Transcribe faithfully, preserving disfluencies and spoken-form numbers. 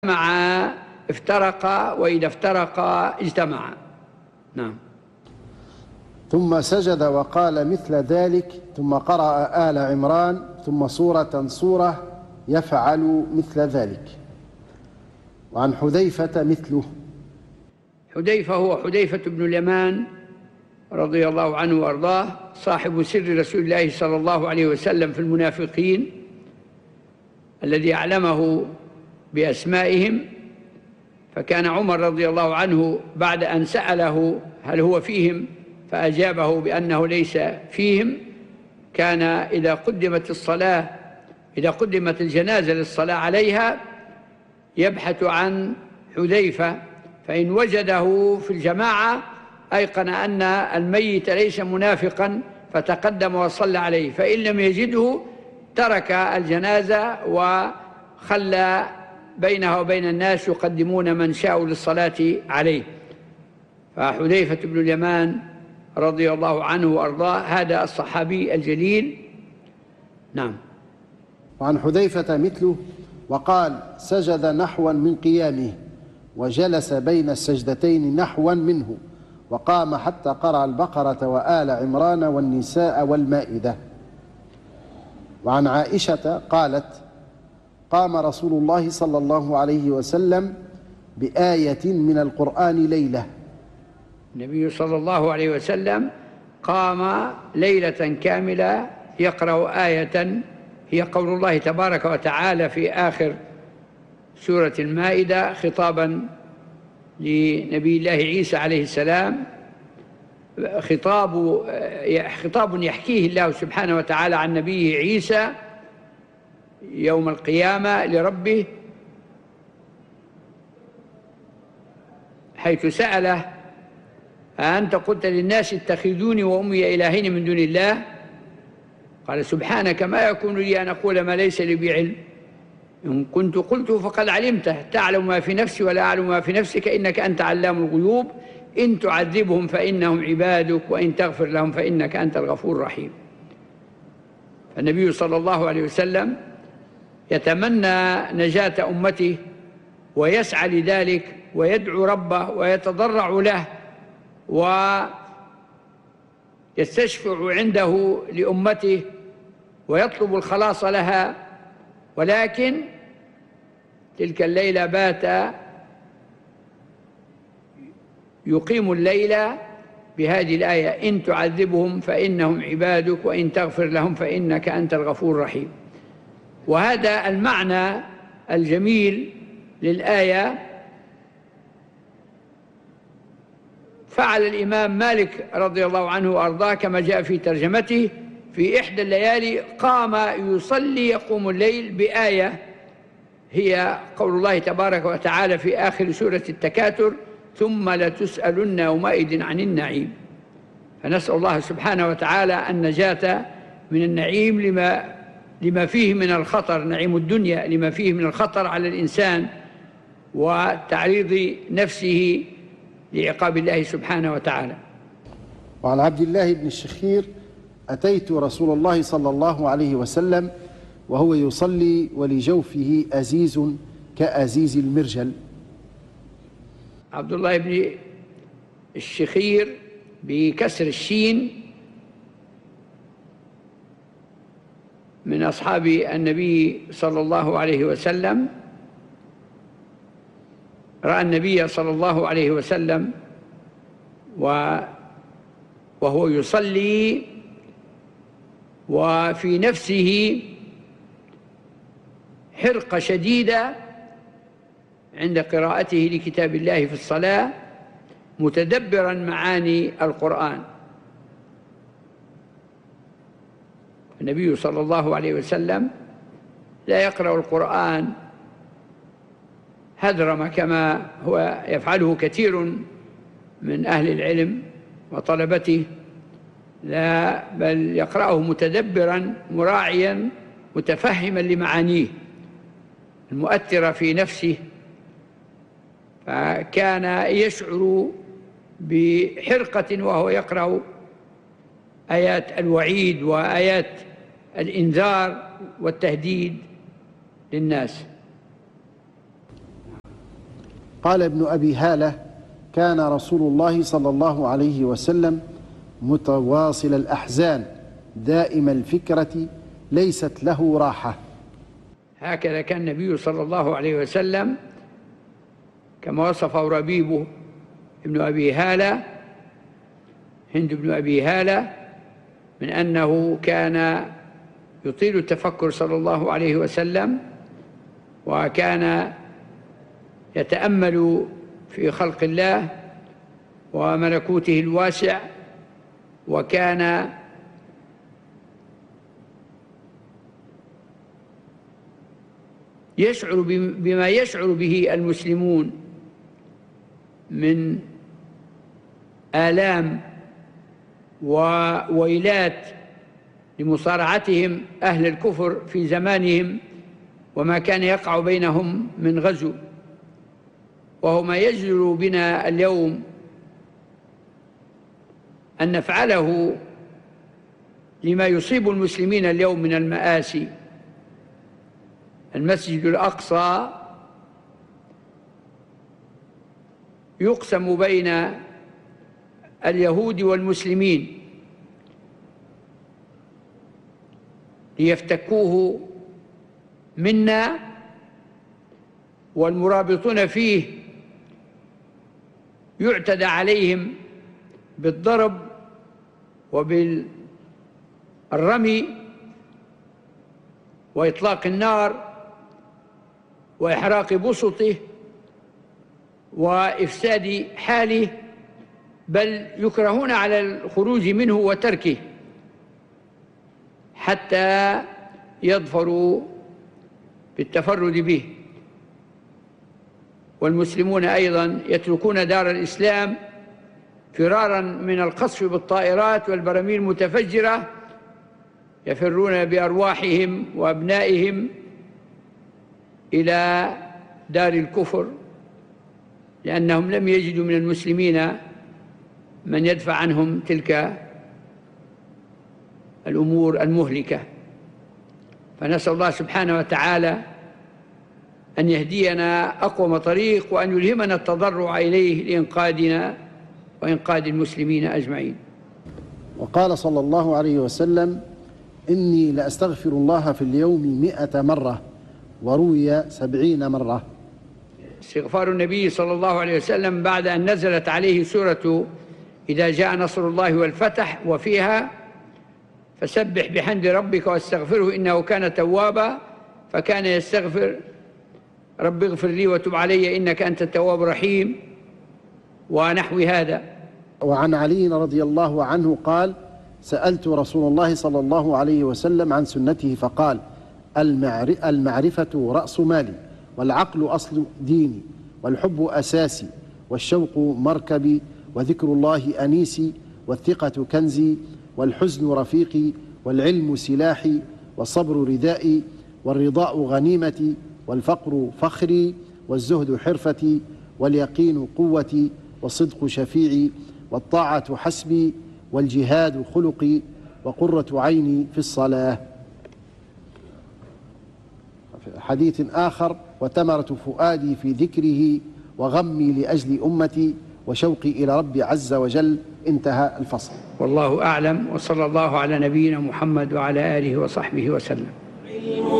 مع افترقا وإذا افترقا اجتمعا. نعم. ثم سجد وقال مثل ذلك، ثم قرأ آل عمران، ثم سورة سورة يفعل مثل ذلك. وعن حذيفة مثله. حذيفة هو حذيفة بن اليمان رضي الله عنه وأرضاه، صاحب سر رسول الله صلى الله عليه وسلم في المنافقين، الذي أعلمه بأسمائهم. فكان عمر رضي الله عنه بعد أن سأله هل هو فيهم فأجابه بأنه ليس فيهم، كان إذا قدمت الصلاة إذا قدمت الجنازة للصلاة عليها يبحث عن حذيفة، فإن وجده في الجماعة أيقن أن الميت ليس منافقا فتقدم وصلى عليه، فإن لم يجده ترك الجنازة وخلى بينها وبين الناس يقدمون من شاءوا للصلاة عليه. فحذيفة بن اليمان رضي الله عنه وأرضاه هذا الصحابي الجليل. نعم. وعن حذيفة مثله. وقال سجد نحوا من قيامه، وجلس بين السجدتين نحوا منه، وقام حتى قرأ البقرة وآل عمران والنساء والمائدة. وعن عائشة قالت قام رسول الله صلى الله عليه وسلم بآية من القرآن ليلة. النبي صلى الله عليه وسلم قام ليلة كاملة يقرأ آية هي قول الله تبارك وتعالى في آخر سورة المائدة خطابا لنبي الله عيسى عليه السلام، خطاب خطاب يحكيه الله سبحانه وتعالى عن نبيه عيسى يوم القيامة لربه، حيث سأله أأنت قلت للناس اتخذوني وأمي إلهين من دون الله؟ قال سبحانك ما يكون لي أن أقول ما ليس لي بعلم، إن كنت قلته فقد علمته، تعلم ما في نفسي ولا أعلم ما في نفسك إنك أنت علام الغيوب، إن تعذبهم فإنهم عبادك وإن تغفر لهم فإنك أنت الغفور الرحيم. فالنبي صلى الله عليه وسلم يتمنى نجاة أمته ويسعى لذلك ويدعو ربه ويتضرع له ويستشفع عنده لأمته ويطلب الخلاص لها، ولكن تلك الليلة بات يقيم الليل بهذه الآية إن تعذبهم فإنهم عبادك وإن تغفر لهم فإنك أنت الغفور الرحيم. وهذا المعنى الجميل للآية فعل الإمام مالك رضي الله عنه وأرضاه كما جاء في ترجمته في إحدى الليالي قام يصلي يقوم الليل بآية هي قول الله تبارك وتعالى في آخر سورة التكاثر ثم لتسألن يومئذ عن النعيم. فنسأل الله سبحانه وتعالى النجاة من النعيم لما لما فيه من الخطر، نعيم الدنيا لما فيه من الخطر على الإنسان وتعريض نفسه لعقاب الله سبحانه وتعالى. وعن عبد الله بن الشخير أتيت رسول الله صلى الله عليه وسلم وهو يصلي ولجوفه أزيز كأزيز المرجل. عبد الله بن الشخير بكسر الشين من أصحاب النبي صلى الله عليه وسلم، رأى النبي صلى الله عليه وسلم وهو يصلي وفي نفسه حرقة شديدة عند قراءته لكتاب الله في الصلاة متدبرا معاني القرآن. النبي صلى الله عليه وسلم لا يقرأ القرآن هذرما كما هو يفعله كثير من أهل العلم وطلبته، لا بل يقرأه متدبرا مراعيا متفهما لمعانيه المؤثرة في نفسه، فكان يشعر بحرقة وهو يقرأ آيات الوعيد وآيات الإنذار والتهديد للناس. قال ابن أبي هالة: كان رسول الله صلى الله عليه وسلم متواصل الأحزان دائم الفكرة ليست له راحة. هكذا كان النبي صلى الله عليه وسلم كما وصفه ربيبه ابن أبي هالة، هند بن أبي هالة، من أنه كان يطيل التفكر صلى الله عليه وسلم، وكان يتأمل في خلق الله وملكوته الواسع، وكان يشعر بما يشعر به المسلمون من آلام وويلات لمصارعتهم أهل الكفر في زمانهم، وما كان يقع بينهم من غزو، وهو ما يجدر بنا اليوم أن نفعله لما يصيب المسلمين اليوم من المآسي. المسجد الأقصى يقسم بين اليهود والمسلمين ليفتكوه منا، والمرابطون فيه يعتدى عليهم بالضرب وبالرمي وإطلاق النار وإحراق بسطه وإفساد حاله، بل يكرهون على الخروج منه وتركه حتى يظفروا بالتفرد به. والمسلمون أيضا يتركون دار الإسلام فرارا من القصف بالطائرات والبراميل المتفجرة، يفرون بأرواحهم وأبنائهم إلى دار الكفر، لأنهم لم يجدوا من المسلمين من يدفع عنهم تلك الأمور المهلكة. فنسأل الله سبحانه وتعالى أن يهدينا أقوم طريق، وأن يلهمنا التضرع إليه لإنقاذنا وإنقاذ المسلمين أجمعين. وقال صلى الله عليه وسلم: إني لأستغفر الله في اليوم مئة مرة، وروي سبعين مرة. استغفار النبي صلى الله عليه وسلم بعد أن نزلت عليه سورة إذا جاء نصر الله والفتح، وفيها فسبح بحمد ربك واستغفره إنه كان توابا، فكان يستغفر: رب اغفر لي وتب علي إنك أنت التواب الرحيم، ونحو هذا. وعن علي رضي الله عنه قال: سألت رسول الله صلى الله عليه وسلم عن سنته فقال: المعرفة رأس مالي، والعقل أصل ديني، والحب أساسي، والشوق مركبي، وذكر الله أنيسي، والثقة كنزي، والحزن رفيقي، والعلم سلاحي، والصبر ردائي، والرضاء غنيمتي، والفقر فخري، والزهد حرفتي، واليقين قوتي، والصدق شفيعي، والطاعة حسبي، والجهاد خلقي، وقرة عيني في الصلاة. حديث آخر: وتمرة فؤادي في ذكره، وغمي لأجل أمتي، وشوقي إلى ربي عز وجل. انتهى الفصل. والله أعلم، وصلى الله على نبينا محمد وعلى آله وصحبه وسلم.